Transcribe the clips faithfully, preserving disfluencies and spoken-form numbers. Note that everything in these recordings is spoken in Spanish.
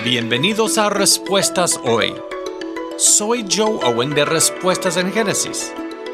Bienvenidos a Respuestas Hoy. Soy Joe Owen de Respuestas en Génesis.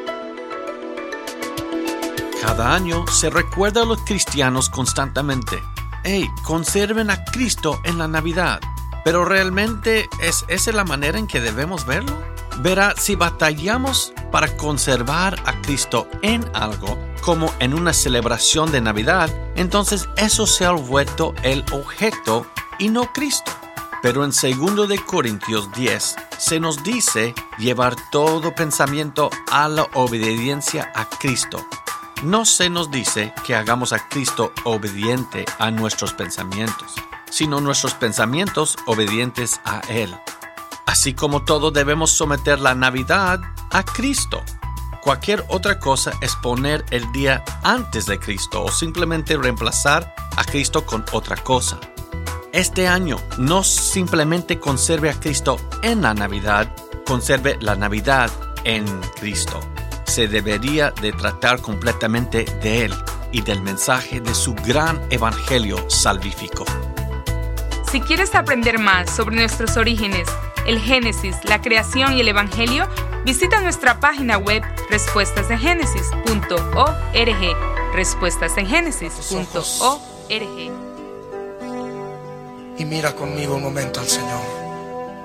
Cada año se recuerda a los cristianos constantemente: hey, conserven a Cristo en la Navidad. Pero ¿realmente es esa la manera en que debemos verlo? Verá, si batallamos para conservar a Cristo en algo, como en una celebración de Navidad, entonces eso se ha vuelto el objeto y no Cristo. Pero en segundo de Corintios diez se nos dice llevar todo pensamiento a la obediencia a Cristo. No se nos dice que hagamos a Cristo obediente a nuestros pensamientos, sino nuestros pensamientos obedientes a Él. Así como todos debemos someter la Navidad a Cristo. Cualquier otra cosa es poner el día antes de Cristo o simplemente reemplazar a Cristo con otra cosa. Este año no simplemente conserve a Cristo en la Navidad, conserve la Navidad en Cristo. Se debería de tratar completamente de Él y del mensaje de su gran evangelio salvífico. Si quieres aprender más sobre nuestros orígenes, el Génesis, la creación y el evangelio, visita nuestra página web respuestas en génesis punto org. respuestas en génesis punto org. Y mira conmigo un momento al Señor.